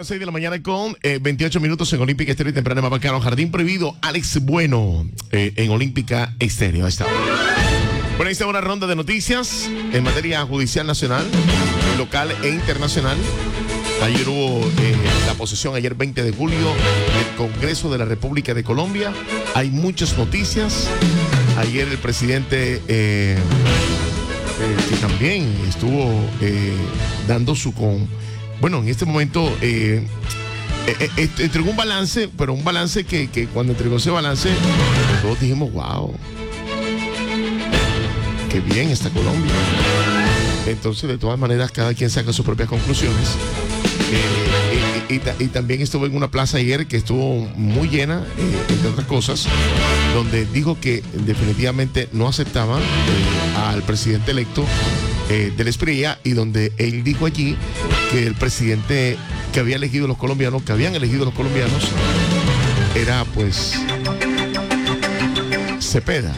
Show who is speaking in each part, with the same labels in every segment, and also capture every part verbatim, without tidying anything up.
Speaker 1: seis de la mañana con eh, veintiocho minutos en Olímpica Estéreo y temprano en Mapacano. Jardín Prohibido, Alex Bueno eh, en Olímpica Estéreo. Ahí está. Bueno, ahí está una ronda de noticias en materia judicial nacional, local e internacional. Ayer hubo eh, la posesión, ayer veinte de julio, del Congreso de la República de Colombia. Hay muchas noticias. Ayer el presidente eh, eh, que también estuvo eh, dando su con... Bueno, en este momento eh, eh, eh, entregó un balance, pero un balance que, que cuando entregó ese balance, todos dijimos, wow, qué bien está Colombia. Entonces, de todas maneras, cada quien saca sus propias conclusiones. Eh, y, y, y también estuvo en una plaza ayer que estuvo muy llena, eh, entre otras cosas, donde dijo que definitivamente no aceptaba eh, al presidente electo eh, del Espriella, y donde él dijo allí que el presidente que había elegido los colombianos, que habían elegido los colombianos, era pues Cepeda.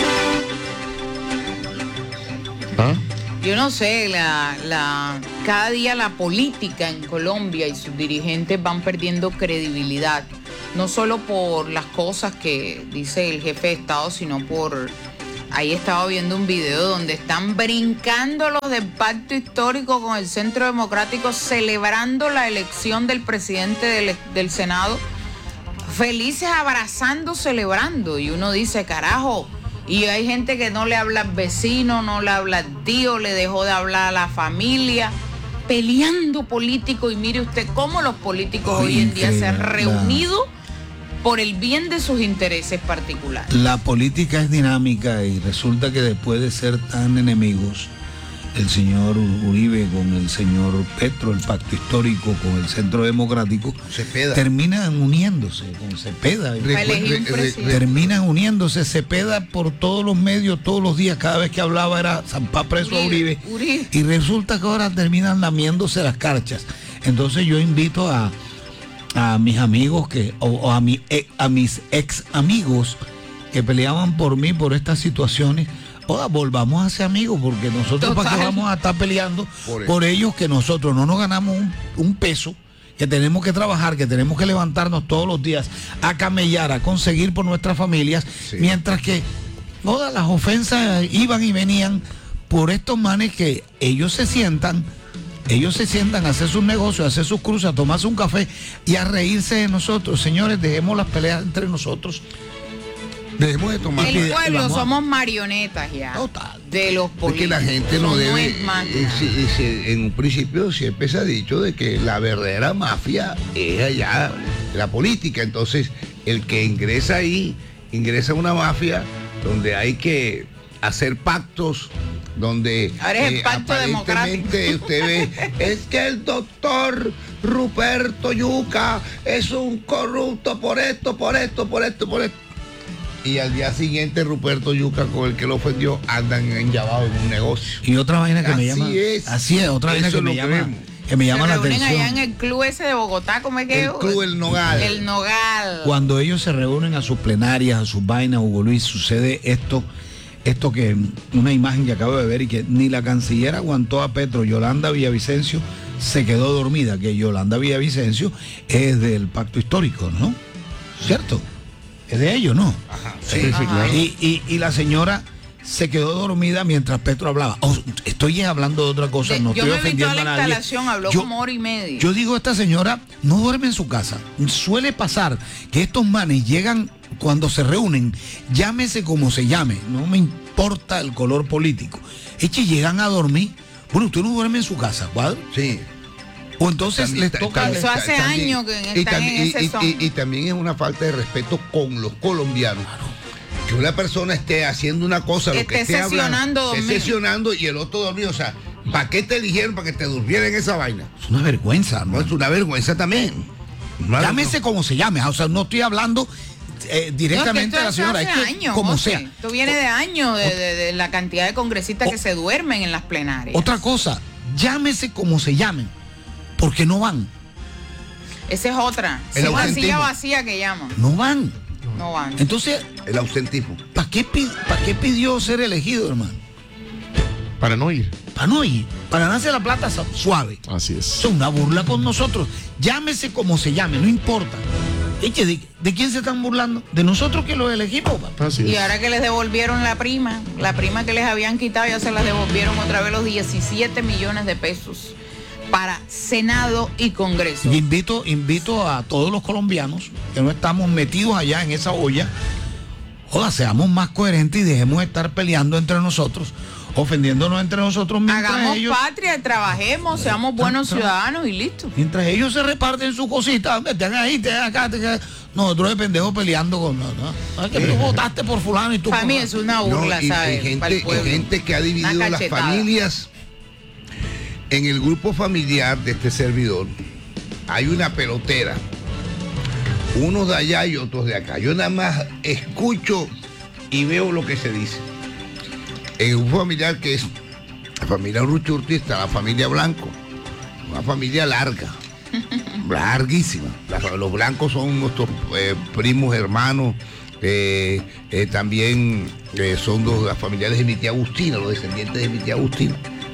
Speaker 2: ¿Ah? Yo no sé, la, la, cada día la política en Colombia y sus dirigentes van perdiendo credibilidad, no solo por las cosas que dice el jefe de Estado, sino por... Ahí estaba viendo un video donde están brincando los del pacto histórico con el Centro Democrático, celebrando la elección del presidente del, del Senado, felices, abrazando, celebrando. Y uno dice, carajo, y hay gente que no le habla al vecino, no le habla al tío, le dejó de hablar a la familia, peleando político. Y mire usted cómo los políticos hoy, hoy en día se han reunido por el bien de sus intereses particulares.
Speaker 3: La política es dinámica y resulta que después de ser tan enemigos, el señor Uribe con el señor Petro, el pacto histórico con el Centro Democrático, Cepeda, terminan uniéndose con Cepeda. Re, re, re, terminan uniéndose Cepeda por todos los medios, todos los días, cada vez que hablaba era zampar preso Uribe, a Uribe, Uribe. Y resulta que ahora terminan lamiéndose las carchas. Entonces yo invito a a mis amigos que o, o a, mi, a mis ex amigos que peleaban por mí por estas situaciones, oiga, volvamos a ser amigos, porque nosotros para qué vamos a estar peleando por, por ellos, que nosotros no nos ganamos un, un peso, que tenemos que trabajar, que tenemos que levantarnos todos los días a camellar, a conseguir por nuestras familias, sí. Mientras que todas las ofensas iban y venían por estos manes que ellos se sientan Ellos se sientan a hacer sus negocios, a hacer sus cruces, a tomarse un café y a reírse de nosotros. Señores, dejemos las peleas entre nosotros.
Speaker 2: Dejemos de tomar. El pueblo a... somos marionetas ya. Total. De los políticos.
Speaker 4: Porque la gente no, no debe. Es más, es, es, es, en un principio siempre se ha dicho de que la verdadera mafia es allá la política. Entonces, el que ingresa ahí, ingresa a una mafia donde hay que hacer pactos, donde
Speaker 2: ahora es el pacto
Speaker 4: eh, aparentemente usted ve, es que el doctor Ruperto Yuca es un corrupto por esto, por esto, por esto, por esto. Y al día siguiente Ruperto Yuca, con el que lo ofendió, andan enllavados en un negocio.
Speaker 3: Y otra vaina que
Speaker 4: así
Speaker 3: me llama.
Speaker 4: Es,
Speaker 3: así es, otra vaina que me llama. Que me llama la atención.
Speaker 2: allá en el club ese de Bogotá, ¿cómo es que?
Speaker 4: El club El Nogal.
Speaker 2: El Nogal.
Speaker 3: Cuando ellos se reúnen a sus plenarias, a sus vainas, Hugo Luis, sucede esto. Esto que una imagen que acabo de ver y que ni la canciller aguantó a Petro. Yolanda Villavicencio se quedó dormida, que Yolanda Villavicencio es del pacto histórico, ¿no? ¿Cierto? Es de ellos, ¿no?
Speaker 4: Ajá, sí,
Speaker 3: Ajá.
Speaker 4: sí, claro.
Speaker 3: Y, y, y la señora se quedó dormida mientras Petro hablaba. Oh, estoy hablando de otra cosa, de, no estoy ofendiendo a nadie.
Speaker 2: Yo me vi toda la instalación, habló yo, como hora y media.
Speaker 3: Yo digo, esta señora no duerme en su casa. Suele pasar que estos manes llegan cuando se reúnen, llámese como se llame, no me importa el color político. Es que llegan a dormir. Bueno, usted no duerme en su casa, ¿cuadro?
Speaker 4: Sí.
Speaker 3: O entonces también, les toca...
Speaker 2: También, eso hace también, años que están
Speaker 4: y,
Speaker 2: en ese
Speaker 4: y,
Speaker 2: son.
Speaker 4: Y, y, y también es una falta de respeto con los colombianos. Claro. Que una persona esté haciendo una cosa,
Speaker 2: que
Speaker 4: lo que
Speaker 2: esté
Speaker 4: esté
Speaker 2: sesionando,
Speaker 4: hablando, esté sesionando y el otro dormido. O sea, ¿para qué te eligieron? Para que te durmiera en esa vaina.
Speaker 3: Es una vergüenza, ¿no?
Speaker 4: No, es una vergüenza también.
Speaker 3: No, llámese no. como se llame. O sea, no estoy hablando... Eh, directamente
Speaker 2: no,
Speaker 3: a la señora, es que
Speaker 2: años,
Speaker 3: como
Speaker 2: José,
Speaker 3: sea.
Speaker 2: Esto viene de años de, de, de la cantidad de congresistas o, que se duermen en las plenarias.
Speaker 3: Otra cosa, llámese como se llamen, porque no van.
Speaker 2: Esa es otra. Es una silla vacía que llaman.
Speaker 3: No van.
Speaker 2: No van.
Speaker 3: Entonces,
Speaker 4: el ausentismo.
Speaker 3: ¿Para qué, ¿para qué pidió ser elegido, hermano?
Speaker 1: Para no ir.
Speaker 3: Para no ir. Para ganarse la plata suave.
Speaker 1: Así es.
Speaker 3: Es una burla con nosotros. Llámese como se llame, no importa. Eche, ¿de, ¿de quién se están burlando? De nosotros que los elegimos.
Speaker 1: Así es.
Speaker 2: Y ahora que les devolvieron la prima, la prima que les habían quitado, ya se la devolvieron otra vez los diecisiete millones de pesos para Senado y Congreso.
Speaker 3: Y invito, invito a todos los colombianos que no estamos metidos allá en esa olla, joda, seamos más coherentes y dejemos de estar peleando entre nosotros, ofendiéndonos entre nosotros mientras
Speaker 2: Hagamos
Speaker 3: ellos,
Speaker 2: patria, trabajemos, seamos buenos ciudadanos y listo.
Speaker 3: mientras ellos se reparten sus cositas, te hagan ahí, te hagan acá, te hagan... Nosotros de pendejos peleando con... No, no. Es que tú votaste por fulano y tú...
Speaker 2: Para
Speaker 3: por...
Speaker 2: mí es una burla,
Speaker 4: No, y,
Speaker 2: ¿sabes?
Speaker 4: y gente, y gente que ha dividido las
Speaker 2: cachetada.
Speaker 4: familias. En el grupo familiar de este servidor hay una pelotera, unos de allá y otros de acá. Yo nada más escucho y veo lo que se dice. En el grupo familiar, que es la familia Ruchurti, está la familia Blanco, una familia larga, larguísima. La- los blancos son nuestros eh, primos, hermanos, eh, eh, también eh, son dos las familiares de mi tía Agustina, los descendientes de mi tía Agustina.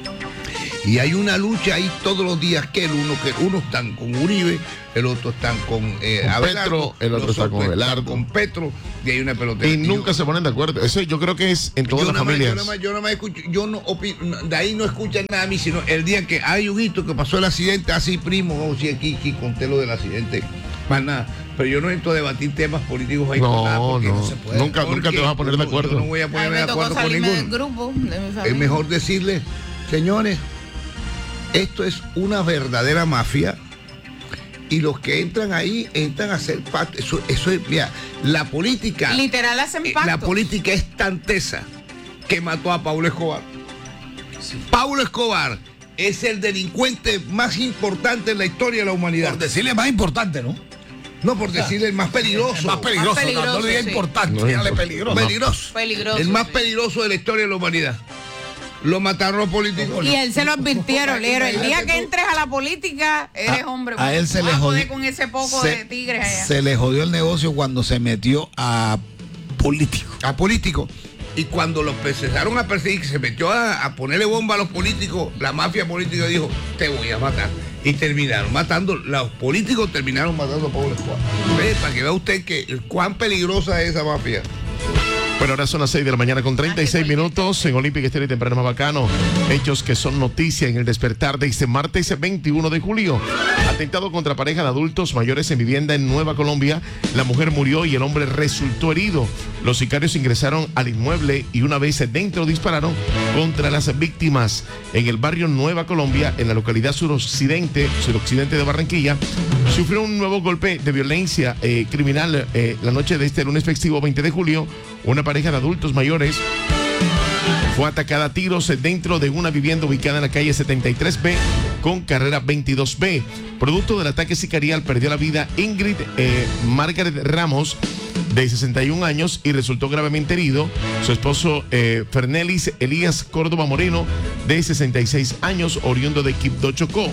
Speaker 4: Y hay una lucha ahí todos los días, que el uno, que uno están con Uribe, el otro están con, eh,
Speaker 1: Con
Speaker 4: Abelardo,
Speaker 1: Petro, el otro
Speaker 4: los
Speaker 1: está con
Speaker 4: otros están
Speaker 1: Abelardo.
Speaker 4: con Petro, y hay una pelotera.
Speaker 1: Y nunca se ponen de acuerdo. Eso yo creo que es en todas
Speaker 4: yo
Speaker 1: las
Speaker 4: nada más-
Speaker 1: familias.
Speaker 4: Yo nada más, yo nada más escucho, yo no opino, de ahí no escuchan nada a mí, sino el día que hay un hito que pasó el accidente, así primo, o si aquí, aquí conté lo del accidente, más nada. Pero yo no entro a debatir temas políticos ahí con nada,
Speaker 1: No,
Speaker 4: porque
Speaker 1: no.
Speaker 4: se puede.
Speaker 1: Nunca,
Speaker 4: Porque
Speaker 1: nunca te vas a poner de
Speaker 4: yo no-
Speaker 1: acuerdo.
Speaker 4: Yo no voy a
Speaker 2: A mí
Speaker 4: ponerme
Speaker 2: me
Speaker 4: de
Speaker 2: tocó
Speaker 4: acuerdo con
Speaker 2: salirme del
Speaker 4: ninguno.
Speaker 2: grupo de mi familia.
Speaker 4: Es mejor decirle, señores, esto es una verdadera mafia y los que entran ahí entran a ser parte. Eso, eso es, mira, la política.
Speaker 2: Literal hacen
Speaker 4: eh,
Speaker 2: pactos.
Speaker 4: La política es tan tesa que mató a Pablo Escobar. Pablo Escobar es el delincuente más importante en la historia de la humanidad.
Speaker 3: Por decirle más importante, ¿no?
Speaker 4: No, por decirle el más peligroso.
Speaker 3: El más peligroso,
Speaker 2: Más peligroso,
Speaker 3: no, no diga
Speaker 2: sí.
Speaker 3: importante,
Speaker 1: No,
Speaker 3: dígale
Speaker 1: no.
Speaker 3: peligroso.
Speaker 4: Peligroso.
Speaker 2: Peligroso,
Speaker 4: El más
Speaker 2: sí.
Speaker 4: peligroso de la historia de la humanidad. Lo mataron los políticos.
Speaker 2: Y él se lo advirtieron, le dijeron, el día que entres a la política, eres
Speaker 3: A-
Speaker 2: hombre.
Speaker 3: a él se
Speaker 2: no
Speaker 3: le
Speaker 2: vas a
Speaker 3: jodió-
Speaker 2: poder con ese poco
Speaker 3: se-
Speaker 2: de tigres allá.
Speaker 3: Se le jodió el negocio cuando se metió a político.
Speaker 4: A políticos. Y cuando los empezaron a perseguir, que se metió a, a ponerle bomba a los políticos, la mafia política dijo, te voy a matar. Y terminaron matando, los políticos terminaron matando a Pablo Escobar. Ve, para que vea usted que cuán peligrosa es esa mafia.
Speaker 1: Bueno, ahora son las seis de la mañana con treinta y seis minutos en Olímpica Estéreo y Temprano Más Bacano. Hechos que son noticia en el despertar de este martes veintiuno de julio. Atentado contra pareja de adultos mayores en vivienda en Nueva Colombia. La mujer murió y el hombre resultó herido. Los sicarios ingresaron al inmueble y una vez dentro dispararon contra las víctimas. En el barrio Nueva Colombia, en la localidad suroccidente, suroccidente de Barranquilla, sufrió un nuevo golpe de violencia eh, criminal eh, la noche de este lunes festivo veinte de julio. Una pareja de adultos mayores fue atacada a tiros dentro de una vivienda ubicada en la calle setenta y tres B con carrera veintidós B. Producto del ataque sicarial perdió la vida Ingrid eh, Margaret Ramos, de sesenta y un años, y resultó gravemente herido su esposo eh, Fernelis Elías Córdoba Moreno, de sesenta y seis años, oriundo de Quibdó, Chocó.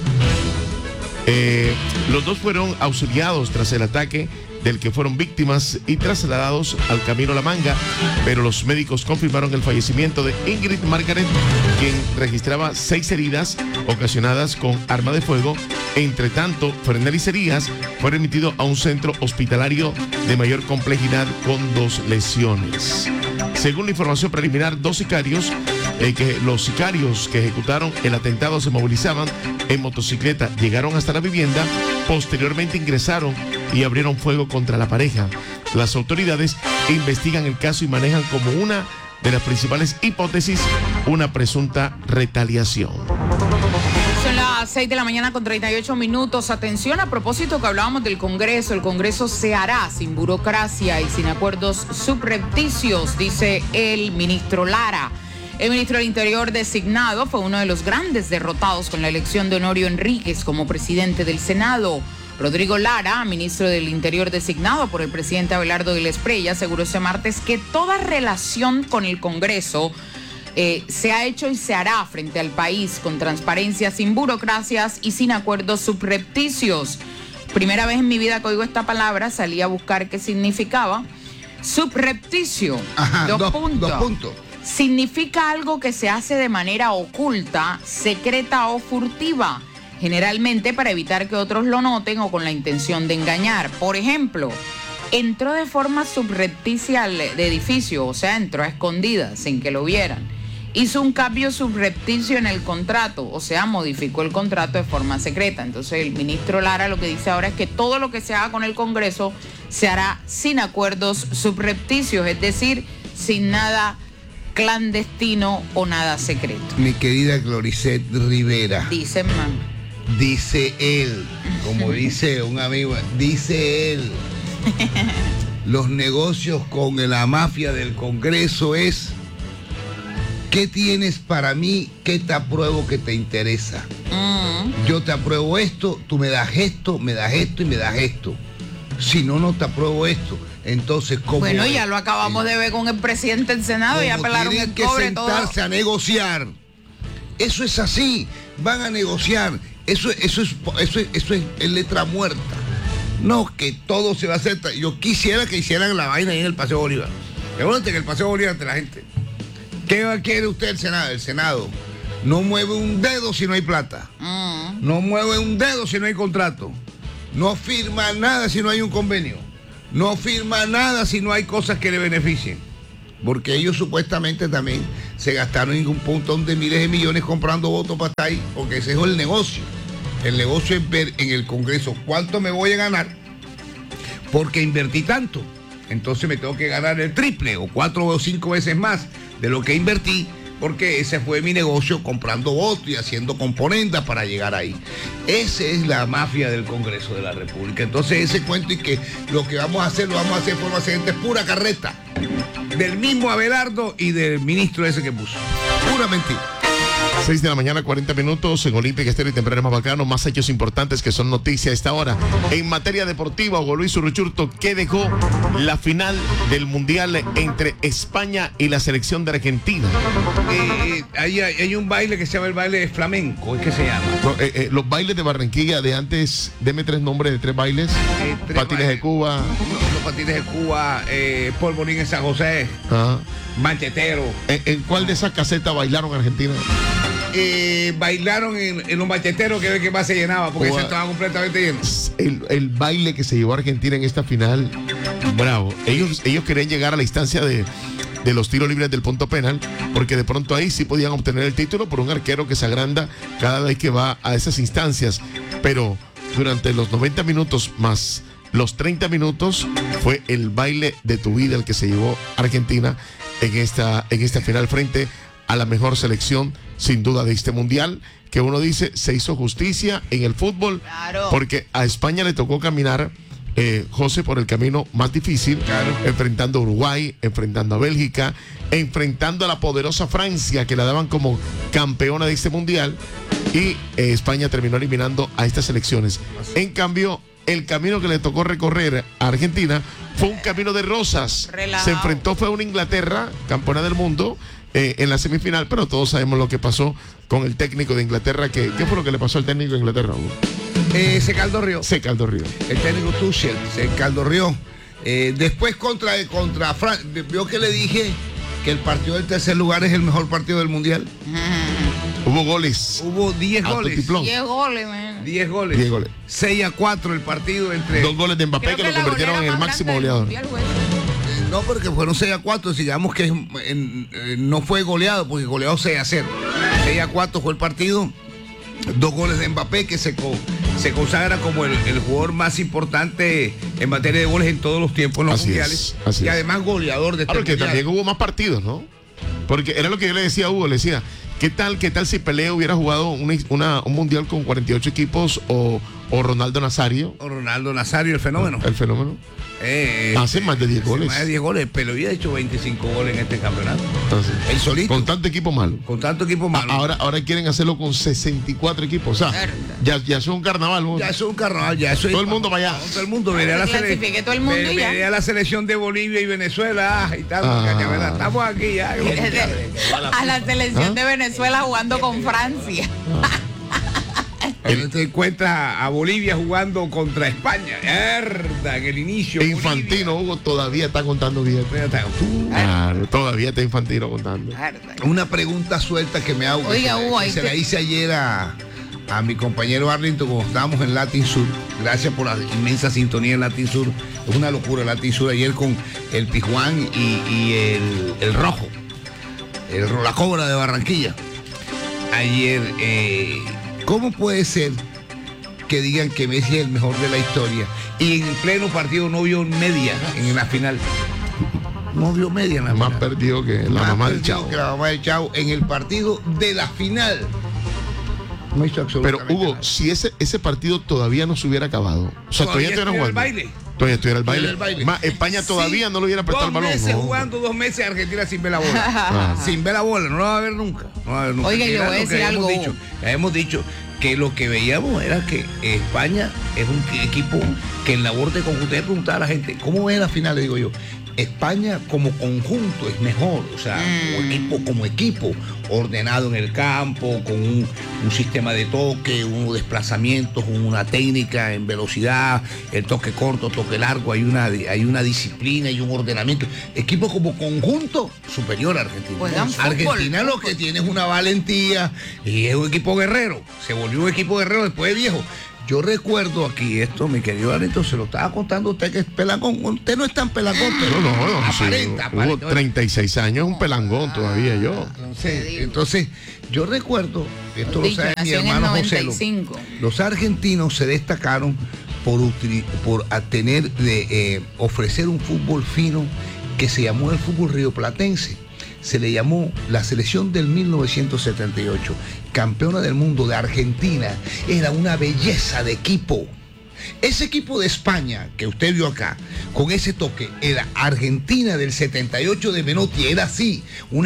Speaker 1: Eh, los dos fueron auxiliados tras el ataque, del que fueron víctimas y trasladados al Camino La Manga, pero los médicos confirmaron el fallecimiento de Ingrid Margaret, quien registraba seis heridas ocasionadas con arma de fuego. Entre tanto, Fernelis Elías fue remitido a un centro hospitalario de mayor complejidad con dos lesiones. Según la información preliminar, dos sicarios, eh, que los sicarios que ejecutaron el atentado se movilizaban en motocicleta, llegaron hasta la vivienda, posteriormente ingresaron y abrieron fuego contra la pareja. Las autoridades investigan el caso y manejan como una de las principales hipótesis una presunta retaliación.
Speaker 2: Son las seis de la mañana con treinta y ocho minutos. Atención, a propósito que hablábamos del Congreso, el Congreso se hará sin burocracia y sin acuerdos subrepticios, dice el ministro Lara. El ministro del Interior designado fue uno de los grandes derrotados con la elección de Honorio Enríquez como presidente del Senado. Rodrigo Lara, ministro del Interior designado por el presidente Abelardo de la Espriella, aseguró este martes que toda relación con el Congreso eh, se ha hecho y se hará frente al país con transparencia, sin burocracias y sin acuerdos subrepticios. Primera vez en mi vida que oigo esta palabra, salí a buscar qué significaba. Subrepticio.
Speaker 4: Ajá,
Speaker 2: dos,
Speaker 4: dos,
Speaker 2: puntos.
Speaker 4: dos puntos.
Speaker 2: significa algo que se hace de manera oculta, secreta o furtiva, generalmente para evitar que otros lo noten o con la intención de engañar. Por ejemplo, entró de forma subrepticia al edificio, o sea, entró a escondidas sin que lo vieran. Hizo un cambio subrepticio en el contrato, o sea, modificó el contrato de forma secreta. Entonces el ministro Lara lo que dice ahora es que todo lo que se haga con el Congreso se hará sin acuerdos subrepticios, es decir, sin nada clandestino o nada secreto.
Speaker 4: Mi querida Gloricet Rivera.
Speaker 2: Dice man.
Speaker 4: Dice él, como dice un amigo, dice él, los negocios con la mafia del Congreso es: ¿qué tienes para mí? ¿Qué te apruebo que te interesa? Mm. Yo te apruebo esto, tú me das esto, me das esto y me das esto. Si no, no te apruebo esto. Entonces, ¿cómo?
Speaker 2: Bueno, ya lo acabamos eh, de ver con el presidente del Senado, ya pelaron el
Speaker 4: que
Speaker 2: cobre
Speaker 4: sentarse
Speaker 2: todo.
Speaker 4: A negociar. Eso es así, van a negociar. Eso, eso, es, eso, es, eso es letra muerta. No, que todo se va a hacer. Yo quisiera que hicieran la vaina ahí en el Paseo Bolívar. Recuerden que el Paseo Bolívar ante la gente. ¿Qué quiere usted el Senado? El Senado no mueve un dedo si no hay plata. Mm. No mueve un dedo si no hay contrato. No firma nada si no hay un convenio. No firma nada si no hay cosas que le beneficien. Porque ellos supuestamente también se gastaron en un montón de miles de millones comprando votos para estar ahí. Porque ese es el negocio. El negocio es ver en el Congreso cuánto me voy a ganar. Porque invertí tanto. Entonces me tengo que ganar el triple o cuatro o cinco veces más de lo que invertí, porque ese fue mi negocio, comprando votos y haciendo componendas para llegar ahí. Esa es la mafia del Congreso de la República. Entonces ese cuento y que lo que vamos a hacer, lo vamos a hacer de forma siguiente, es pura carreta del mismo Abelardo y del ministro ese que puso. Pura mentira.
Speaker 1: seis de la mañana, cuarenta minutos en Olímpica Estéreo y Temprano Más Bacano. Más hechos importantes que son noticia a esta hora. En materia deportiva, Hugo Luis Uruchurto, ¿qué dejó la final del Mundial entre España y la selección de Argentina?
Speaker 4: Eh, hay, hay un baile que se llama el baile flamenco, ¿es que se llama?
Speaker 1: No, eh, eh, los bailes de Barranquilla de antes, deme tres nombres de tres bailes. Eh, tres patines bailes. De Cuba.
Speaker 4: Los, los patines de Cuba, eh, polvorín en San José, ajá. Manchetero.
Speaker 1: ¿En, ¿En cuál de esas casetas bailaron Argentina?
Speaker 4: Eh, bailaron en, en los macheteros, que es el que más se llenaba, porque se estaban completamente llenos.
Speaker 1: El, el baile que se llevó a Argentina en esta final, bravo. Ellos, ellos querían llegar a la instancia de, de los tiros libres del punto penal, porque de pronto ahí sí podían obtener el título por un arquero que se agranda cada vez que va a esas instancias. Pero durante los noventa minutos más los treinta minutos fue el baile de tu vida el que se llevó Argentina en esta, en esta final frente a la mejor selección sin duda de este mundial, que uno dice se hizo justicia en el fútbol, claro. Porque a España le tocó caminar, eh, José, por el camino más difícil, claro. Enfrentando a Uruguay, enfrentando a Bélgica, enfrentando a la poderosa Francia, que la daban como campeona de este mundial, y eh, España terminó eliminando a estas selecciones. En cambio, el camino que le tocó recorrer a Argentina fue un camino de rosas. Relajado. Se enfrentó, fue a una Inglaterra, campeona del mundo, eh, en la semifinal, pero todos sabemos lo que pasó con el técnico de Inglaterra. Que, ¿Qué fue lo que le pasó al técnico de Inglaterra, Hugo?
Speaker 4: Eh, se caldorrió.
Speaker 1: Se caldorrió.
Speaker 4: El técnico Tuchel se caldorrió. Eh, después contra, contra Francia, vio que le dije que el partido del tercer lugar es el mejor partido del mundial.
Speaker 1: Hubo goles.
Speaker 4: Hubo diez goles.
Speaker 2: diez goles, man.
Speaker 4: diez goles.
Speaker 1: diez goles.
Speaker 4: seis a cuatro el partido entre...
Speaker 1: Dos goles de Mbappé, que, que lo convirtieron en el máximo goleador.
Speaker 4: Mundial, no, porque fueron seis a cuatro, digamos que en, en, en, no fue goleado, porque goleado seis a cero. seis a cuatro fue el partido. Dos goles de Mbappé, que se, se consagra como el, el jugador más importante en materia de goles en todos los tiempos en los
Speaker 1: así
Speaker 4: mundiales.
Speaker 1: Es, así
Speaker 4: y además goleador de este
Speaker 1: mundial. Porque también hubo más partidos, ¿no? Porque era lo que yo le decía a Hugo, le decía, ¿qué tal, qué tal si Pelé hubiera jugado una, una, un mundial con cuarenta y ocho equipos o, o Ronaldo Nazario?
Speaker 4: O Ronaldo Nazario, el fenómeno.
Speaker 1: El fenómeno.
Speaker 4: Eh,
Speaker 1: hace más de diez goles.
Speaker 4: Más de diez goles, pero había hecho veinticinco goles en este campeonato.
Speaker 1: Entonces,
Speaker 4: el solito.
Speaker 1: Con tanto equipo malo.
Speaker 4: Con tanto equipo malo.
Speaker 1: Ahora, ahora quieren hacerlo con sesenta y cuatro equipos. O sea, ya, ya es un carnaval. ¿no?
Speaker 4: Ya es un carnaval, ya eso
Speaker 1: todo
Speaker 4: es,
Speaker 1: el mundo para allá.
Speaker 4: Todo el mundo vería la, sele
Speaker 2: todo el mundo
Speaker 4: ve, vería la selección de Bolivia y Venezuela ah, y tal. Ah. Estamos aquí ya.
Speaker 2: A la selección ¿Ah? de Venezuela jugando con Francia.
Speaker 4: El, te encuentras a Bolivia jugando contra España. Herda, en el inicio.
Speaker 1: Infantino, Hugo, todavía está contando bien. Claro, todavía está Infantino contando.
Speaker 4: Una pregunta suelta que me hago.
Speaker 2: Oiga,
Speaker 4: que
Speaker 2: Hugo,
Speaker 4: se,
Speaker 2: ahí
Speaker 4: se
Speaker 2: te...
Speaker 4: la hice ayer a, a mi compañero Arlington cuando estábamos en Latin Sur. Gracias por la inmensa sintonía en Latin Sur. Es una locura Latin Sur ayer con el Pijuán y, y el, el Rojo. El, la Cobra de Barranquilla. Ayer, eh, ¿cómo puede ser que digan que Messi es el mejor de la historia y en pleno partido no vio media en la final? No vio media en la
Speaker 1: Más
Speaker 4: final.
Speaker 1: perdido que la
Speaker 4: Más
Speaker 1: mamá del Chavo.
Speaker 4: que la mamá del Chavo en el partido de la final. No hizo absolutamente
Speaker 1: Pero Hugo,
Speaker 4: nada.
Speaker 1: si ese, ese partido todavía no se hubiera acabado, o sea, todavía,
Speaker 4: Todavía
Speaker 1: estuviera
Speaker 4: estuviera
Speaker 1: jugando.
Speaker 4: el baile.
Speaker 1: Todavía estuviera el baile.
Speaker 4: El baile.
Speaker 1: Más, España todavía
Speaker 4: Sí,
Speaker 1: no le hubiera prestado el balón.
Speaker 4: Dos meses
Speaker 1: ¿no?
Speaker 4: jugando, dos meses Argentina sin ver la bola.
Speaker 1: Ah.
Speaker 4: Sin ver la bola, no la va a ver nunca. No la va a ver nunca.
Speaker 2: Oiga, yo
Speaker 4: Era
Speaker 2: voy a
Speaker 4: lo que
Speaker 2: decir
Speaker 4: habíamos
Speaker 2: algo.
Speaker 4: Dicho, habíamos dicho que lo que veíamos era que España es un equipo que en labor de conjunto, usted preguntaba a la gente, ¿cómo ve la final? Le digo yo, España como conjunto es mejor, o sea,
Speaker 2: Mm.
Speaker 4: como equipo, como equipo, ordenado en el campo, con un, un sistema de toque, unos desplazamientos, una técnica en velocidad, el toque corto, toque largo, hay una, hay una disciplina y un ordenamiento. Equipo como conjunto superior a Argentina.
Speaker 2: Juegan fútbol,
Speaker 4: Argentina lo
Speaker 2: fútbol.
Speaker 4: que tiene es una valentía y es un equipo guerrero. Se volvió un equipo guerrero después de viejo. Yo recuerdo aquí esto, mi querido Arnito, se lo estaba contando a usted que es pelangón. Usted no es tan pelangón, pero
Speaker 1: No, no, no.
Speaker 4: aparenta,
Speaker 1: Sí,
Speaker 4: aparenta.
Speaker 1: Hugo, treinta y seis años, un pelangón todavía yo.
Speaker 4: Entonces, entonces, yo recuerdo, esto lo
Speaker 2: Dicho,
Speaker 4: sabe mi
Speaker 2: nació en el
Speaker 4: hermano José,
Speaker 2: noventa y cinco.
Speaker 4: los argentinos se destacaron por, utili- por a tener de eh, ofrecer un fútbol fino que se llamó el fútbol rioplatense. Se le llamó la selección del mil novecientos setenta y ocho, campeona del mundo de Argentina. Era una belleza de equipo. Ese equipo de España que usted vio acá, con ese toque, era Argentina del setenta y ocho de Menotti, era así, una